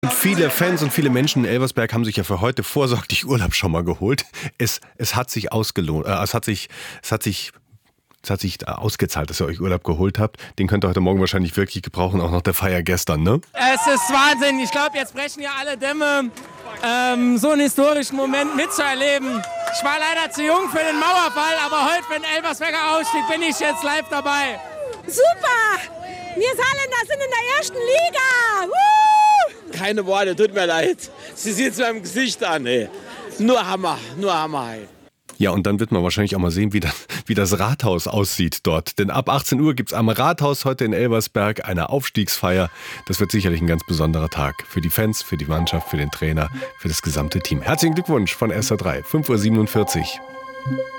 Und viele Fans und viele Menschen in Elversberg haben sich ja für heute vorsorglich Urlaub schon mal geholt. Es hat sich ausgelohnt, es hat sich ausgezahlt, dass ihr euch Urlaub geholt habt. Den könnt ihr heute Morgen wahrscheinlich wirklich gebrauchen, auch nach der Feier gestern, ne? Es ist Wahnsinn. Ich glaube, jetzt brechen ja alle Dämme, so einen historischen Moment mitzuerleben. Ich war leider zu jung für den Mauerfall, aber heute für den Elversberger Ausstieg bin ich jetzt live dabei. Super! Wir Saarländer sind in der ersten Liga! Woo! Keine Worte, tut mir leid. Sie sieht es meinem Gesicht an, ey. Nur Hammer, ey. Ja, und dann wird man wahrscheinlich auch mal sehen, wie das Rathaus aussieht dort. Denn ab 18 Uhr gibt es am Rathaus heute in Elversberg eine Aufstiegsfeier. Das wird sicherlich ein ganz besonderer Tag. Für die Fans, für die Mannschaft, für den Trainer, für das gesamte Team. Herzlichen Glückwunsch von SA3, 5.47 Uhr.